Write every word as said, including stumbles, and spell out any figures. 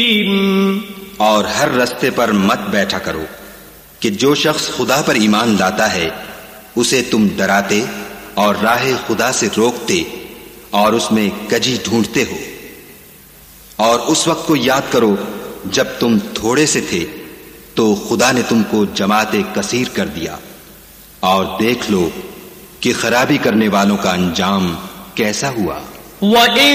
और हर रास्ते पर मत बैठा करो कि जो शख्स खुदा पर ईमान लाता है उसे तुम डराते और राह खुदा से रोकते और उसमें कजी ढूंढते हो। और उस वक्त को याद करो जब तुम थोड़े से थे तो खुदा ने तुमको जमाते कसीर कर दिया। और देख लो कि खराबी करने वालों का अंजाम कैसा हुआ।